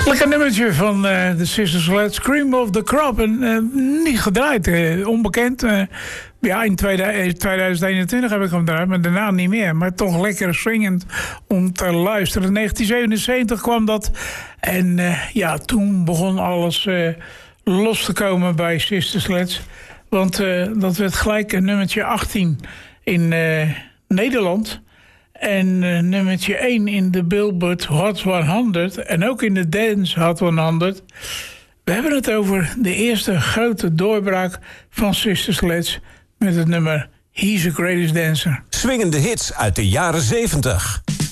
Lekker nummertje van de Sisters Sledge, Cream of the Crop. En niet gedraaid, onbekend. Ja, in 2021 heb ik hem eruit, maar daarna niet meer. Maar toch lekker swingend om te luisteren. In 1977 kwam dat. En ja, toen begon alles los te komen bij Sisters Sledge. Want dat werd gelijk een nummertje 18 in Nederland. En nummertje 1 in de Billboard Hot 100. En ook in de Dance Hot 100. We hebben het over de eerste grote doorbraak van Sisters Sledge met het nummer He's the Greatest Dancer. Swingende hits uit de jaren 70.